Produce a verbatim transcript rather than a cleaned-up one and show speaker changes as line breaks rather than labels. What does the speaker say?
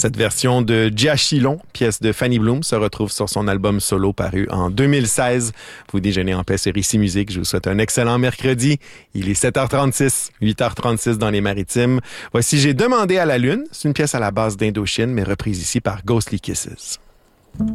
Cette version de Diachylon, pièce de Fanny Bloom, se retrouve sur son album solo paru en deux mille seize. Vous déjeunez en paix sur Ici Musique. Je vous souhaite un excellent mercredi. Il est sept heures trente-six, huit heures trente-six dans les Maritimes. Voici J'ai demandé à la lune. C'est une pièce à la base d'Indochine, mais reprise ici par Ghostly Kisses.